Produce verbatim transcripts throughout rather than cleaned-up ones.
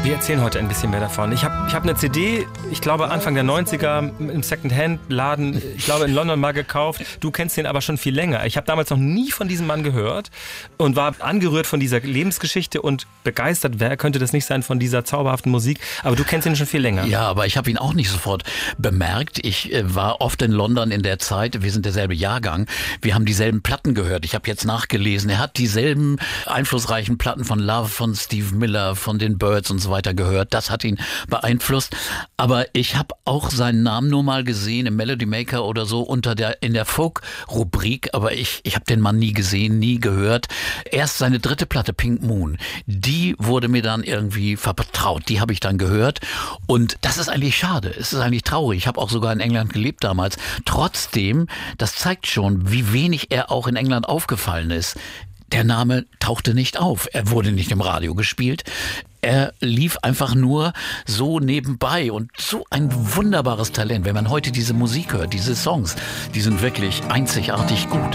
Wir erzählen heute ein bisschen mehr davon. Ich habe ich hab eine C D, ich glaube Anfang der neunziger im Second-Hand-Laden, ich glaube in London mal gekauft. Du kennst den aber schon viel länger. Ich habe damals noch nie von diesem Mann gehört und war angerührt von dieser Lebensgeschichte und begeistert. Wer könnte das nicht sein von dieser zauberhaften Musik? Aber du kennst ihn schon viel länger. Ja, aber ich habe ihn auch nicht sofort bemerkt. Ich äh, war oft in London in der Zeit. Wir sind derselbe Jahrgang. Wir haben dieselben Platten gehört. Ich habe jetzt nachgelesen. Er hat dieselben einflussreichen Platten von Love, von Steve Miller, von den Byrds und so weiter gehört. Das hat ihn beeinflusst. Aber ich habe auch seinen Namen nur mal gesehen im Melody Maker oder so unter der in der Folk-Rubrik. Aber ich ich habe den Mann nie gesehen, nie gehört. Erst seine dritte Platte Pink Moon, die wurde mir dann irgendwie vertraut. Die habe ich dann gehört. Und das ist eigentlich schade. Es ist eigentlich traurig. Ich habe auch sogar in England gelebt damals. Trotzdem, das zeigt schon, wie wenig er auch in England aufgefallen ist. Der Name tauchte nicht auf. Er wurde nicht im Radio gespielt. Er lief einfach nur so nebenbei und so ein wunderbares Talent. Wenn man heute diese Musik hört, diese Songs, die sind wirklich einzigartig gut.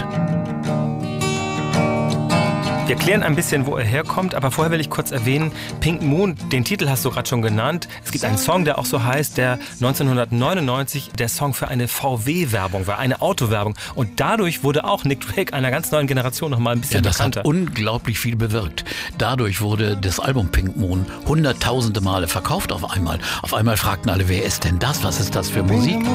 Wir klären ein bisschen, wo er herkommt, aber vorher will ich kurz erwähnen, Pink Moon, den Titel hast du gerade schon genannt. Es gibt einen Song, der auch so heißt, der neunzehnhundertneunundneunzig der Song für eine V W-Werbung war, eine Autowerbung. Und dadurch wurde auch Nick Drake einer ganz neuen Generation noch mal ein bisschen ja, das bekannter. Hat unglaublich viel bewirkt. Dadurch wurde das Album Pink Moon hunderttausende Male verkauft auf einmal. Auf einmal fragten alle, wer ist denn das? Was ist das für Musik?